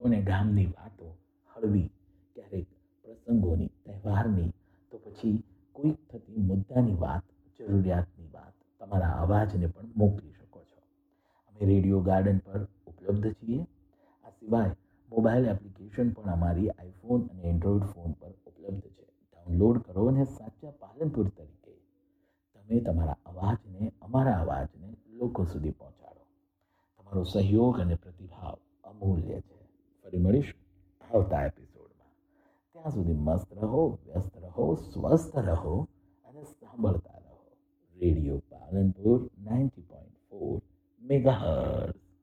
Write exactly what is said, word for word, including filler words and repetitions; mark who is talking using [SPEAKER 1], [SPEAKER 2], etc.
[SPEAKER 1] અને ગામની વાતો હળવી, ક્યારેક પ્રસંગોની, તહેવારની, તો પછી કોઈક થતી મુદ્દાની વાત, જરૂરિયાતની વાત તમારા અવાજને પણ મોકલી શકો છો. અમે રેડિયો ગાર્ડન પર ઉપલબ્ધ છીએ. આ સિવાય મોબાઈલ એપ્લિકેશન પણ અમારી આઈફોન અને એન્ડ્રોઈડ ફોન પર ઉપલબ્ધ છે. ડાઉનલોડ કરો અને સાચા પાલનપુર તરીકે તમે તમારા અવાજને, અમારા અવાજને લોકો સુધી પહોંચાડો. તમારો સહયોગ અને પ્રતિભાવ અમૂલ્ય છે. ફરી મળીશું આવતા એપિસોડમાં. ત્યાં સુધી મસ્ત રહો, વ્યસ્ત રહો, સ્વસ્થ રહો અને સાંભળતા રહો radio Palanpur ninety point four megahertz.